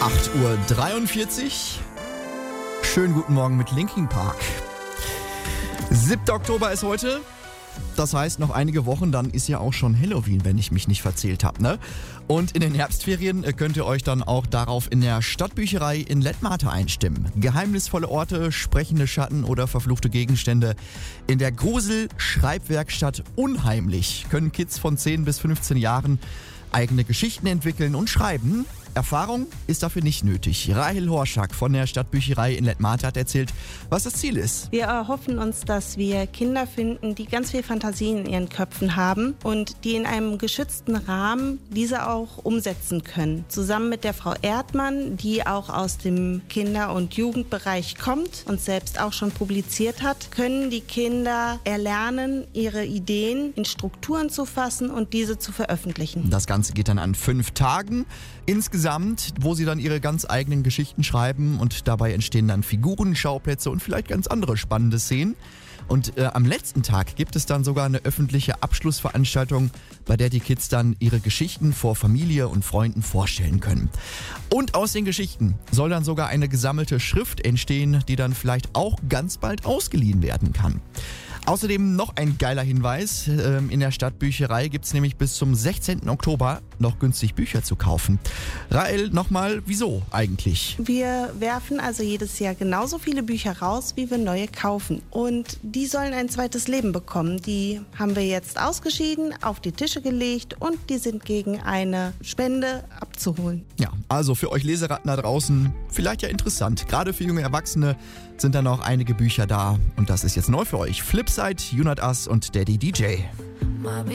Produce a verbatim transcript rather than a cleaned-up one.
acht Uhr dreiundvierzig. Schönen guten Morgen mit Linkin Park. siebter Oktober ist heute. Das heißt, noch einige Wochen, dann ist ja auch schon Halloween, wenn ich mich nicht verzählt habe, ne? Und in den Herbstferien könnt ihr euch dann auch darauf in der Stadtbücherei in Lettmate einstimmen. Geheimnisvolle Orte, sprechende Schatten oder verfluchte Gegenstände. In der Grusel-Schreibwerkstatt Unheimlich können Kids von zehn bis fünfzehn Jahren eigene Geschichten entwickeln und schreiben. Erfahrung ist dafür nicht nötig. Rahel Horschak von der Stadtbücherei in Lettmate hat erzählt, was das Ziel ist. Wir erhoffen uns, dass wir Kinder finden, die ganz viel Fantasie in ihren Köpfen haben und die in einem geschützten Rahmen diese auch umsetzen können. Zusammen mit der Frau Erdmann, die auch aus dem Kinder- und Jugendbereich kommt und selbst auch schon publiziert hat, können die Kinder erlernen, ihre Ideen in Strukturen zu fassen und diese zu veröffentlichen. Das Ganze geht dann an fünf Tagen. Insgesamt, wo sie dann ihre ganz eigenen Geschichten schreiben und dabei entstehen dann Figuren, Schauplätze und vielleicht ganz andere spannende Szenen. Und äh, am letzten Tag gibt es dann sogar eine öffentliche Abschlussveranstaltung, bei der die Kids dann ihre Geschichten vor Familie und Freunden vorstellen können. Und aus den Geschichten soll dann sogar eine gesammelte Schrift entstehen, die dann vielleicht auch ganz bald ausgeliehen werden kann. Außerdem noch ein geiler Hinweis, in der Stadtbücherei gibt es nämlich bis zum sechzehnten Oktober noch günstig Bücher zu kaufen. Rahel, nochmal, wieso eigentlich? Wir werfen also jedes Jahr genauso viele Bücher raus, wie wir neue kaufen. Und die sollen ein zweites Leben bekommen. Die haben wir jetzt ausgeschieden, auf die Tische gelegt und die sind gegen eine Spende abzuholen. Ja, also für euch Leseratten da draußen vielleicht ja interessant. Gerade für junge Erwachsene sind da noch einige Bücher da und das ist jetzt neu für euch. Flipside, Unite Us und Daddy D J.